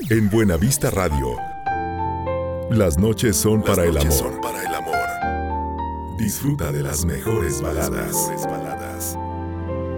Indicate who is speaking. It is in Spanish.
Speaker 1: En Buenavista Radio, las noches son para el amor. Disfruta de las mejores baladas.